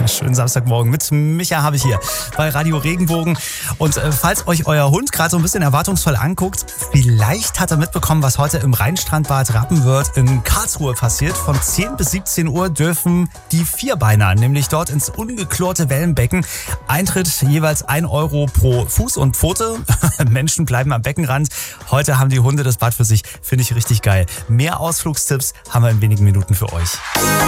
Schönen Samstagmorgen mit Micha habe ich hier bei Radio Regenbogen. Und falls euch euer Hund gerade so ein bisschen erwartungsvoll anguckt, vielleicht hat er mitbekommen, was heute im Rheinstrandbad Rappenwörth in Karlsruhe passiert. Von 10 bis 17 Uhr dürfen die Vierbeiner nämlich dort ins ungeklorte Wellenbecken. Eintritt jeweils 1 Euro pro Fuß und Pfote. Menschen bleiben am Beckenrand. Heute haben die Hunde das Bad für sich. Finde ich richtig geil. Mehr Ausflugstipps haben wir in wenigen Minuten für euch.